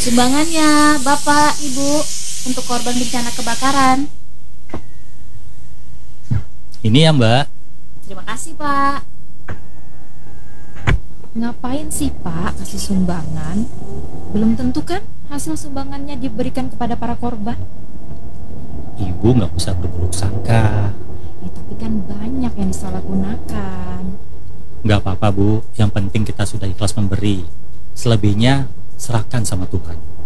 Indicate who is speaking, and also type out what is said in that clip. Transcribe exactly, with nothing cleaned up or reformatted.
Speaker 1: Sumbangannya Bapak, Ibu, untuk korban bencana kebakaran.
Speaker 2: Ini ya Mbak.
Speaker 1: Terima kasih, Pak.
Speaker 3: Ngapain sih Pak kasih sumbangan? Belum tentu kan hasil sumbangannya diberikan kepada para korban.
Speaker 2: Ibu nggak usah berburuk sangka.
Speaker 3: Ya, tapi kan banyak yang disalahgunakan.
Speaker 2: Nggak apa-apa Bu, yang penting kita sudah ikhlas memberi. Selebihnya serahkan sama Tuhan.